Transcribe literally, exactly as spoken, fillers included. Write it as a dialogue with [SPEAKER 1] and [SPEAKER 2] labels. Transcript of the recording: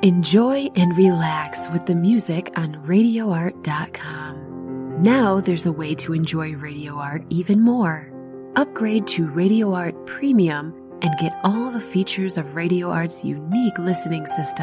[SPEAKER 1] Enjoy and relax with the music on radio art dot com. Now there's a way to enjoy Radio Art even more. Upgrade to Radio Art Premium and get all the features of Radio Art's unique listening system.